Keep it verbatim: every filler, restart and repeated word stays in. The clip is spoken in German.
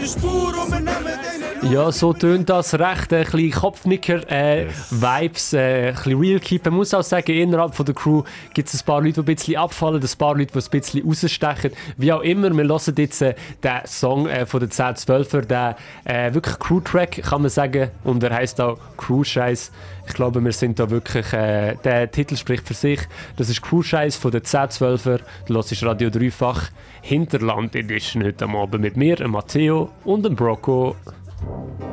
Ja, so tönt das recht. Ein bisschen Kopfnicker-Vibes, äh, yes. äh, ein bisschen Real Keep. Man muss auch sagen, innerhalb von der Crew gibt es ein paar Leute, die ein bisschen abfallen, ein paar Leute, die ein bisschen rausstechen. Wie auch immer, wir hören jetzt äh, den Song äh, von den zehn zwölfer, den äh, wirklich Crew-Track, kann man sagen. Und er heisst auch Crew-Scheiß. Ich glaube, wir sind da wirklich, äh, der Titel spricht für sich. Das ist Crew-Scheiß von den zehn zwölfer. Du hörst Radio dreifach Hinterland Edition heute am Abend mit mir, Matteo und dem Brocco.